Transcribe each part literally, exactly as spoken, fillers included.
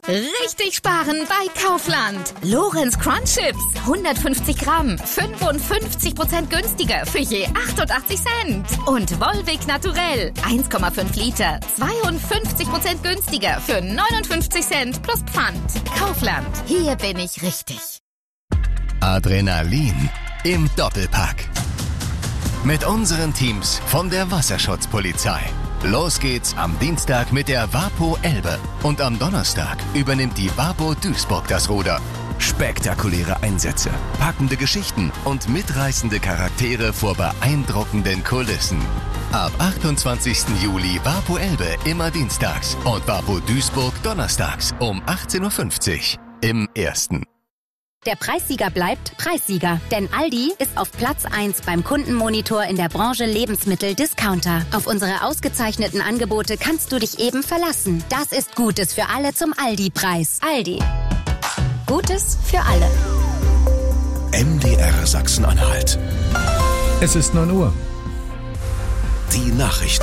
Richtig sparen bei Kaufland. Lorenz Crunch Chips, hundertfünfzig Gramm, fünfundfünfzig Prozent günstiger für je achtundachtzig Cent. Und Volvic Naturell, eins Komma fünf Liter, zweiundfünfzig Prozent günstiger für neunundfünfzig Cent plus Pfand. Kaufland, hier bin ich richtig. Adrenalin im Doppelpack. Mit unseren Teams von der Wasserschutzpolizei. Los geht's am Dienstag mit der Wapo Elbe und am Donnerstag übernimmt die Wapo Duisburg das Ruder. Spektakuläre Einsätze, packende Geschichten und mitreißende Charaktere vor beeindruckenden Kulissen. Ab achtundzwanzigsten Juli Wapo Elbe immer dienstags und Wapo Duisburg donnerstags um achtzehn Uhr fünfzig im Ersten. Der Preissieger bleibt Preissieger, denn Aldi ist auf Platz eins beim Kundenmonitor in der Branche Lebensmittel-Discounter. Auf unsere ausgezeichneten Angebote kannst du dich eben verlassen. Das ist Gutes für alle zum Aldi-Preis. Aldi. Gutes für alle. M D R Sachsen-Anhalt. Es ist neun Uhr. Die Nachrichten.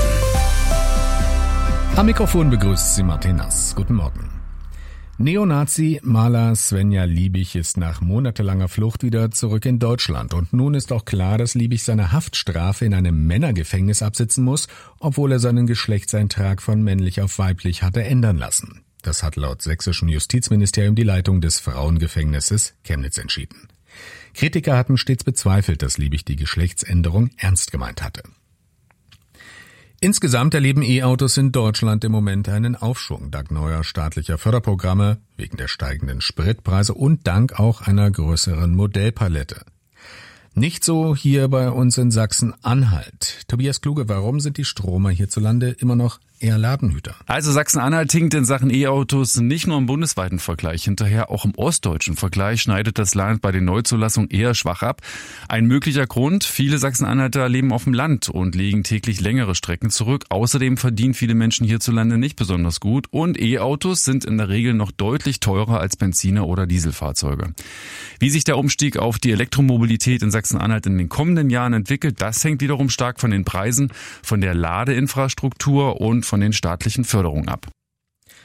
Am Mikrofon begrüßt Sie Martin Nass. Guten Morgen. Neonazi-Maler Svenja Liebig ist nach monatelanger Flucht wieder zurück in Deutschland. Und nun ist auch klar, dass Liebig seine Haftstrafe in einem Männergefängnis absitzen muss, obwohl er seinen Geschlechtseintrag von männlich auf weiblich hatte ändern lassen. Das hat laut sächsischem Justizministerium die Leitung des Frauengefängnisses Chemnitz entschieden. Kritiker hatten stets bezweifelt, dass Liebig die Geschlechtsänderung ernst gemeint hatte. Insgesamt erleben E-Autos in Deutschland im Moment einen Aufschwung, dank neuer staatlicher Förderprogramme, wegen der steigenden Spritpreise und dank auch einer größeren Modellpalette. Nicht so hier bei uns in Sachsen-Anhalt. Tobias Kluge, warum sind die Stromer hierzulande immer noch eher Ladenhüter? Also Sachsen-Anhalt hinkt in Sachen E-Autos nicht nur im bundesweiten Vergleich hinterher, auch im ostdeutschen Vergleich schneidet das Land bei den Neuzulassungen eher schwach ab. Ein möglicher Grund, viele Sachsen-Anhalter leben auf dem Land und legen täglich längere Strecken zurück. Außerdem verdienen viele Menschen hierzulande nicht besonders gut und E-Autos sind in der Regel noch deutlich teurer als Benziner- oder Dieselfahrzeuge. Wie sich der Umstieg auf die Elektromobilität in Sachsen-Anhalt in den kommenden Jahren entwickelt, das hängt wiederum stark von den Preisen, von der Ladeinfrastruktur und von den staatlichen Förderungen ab.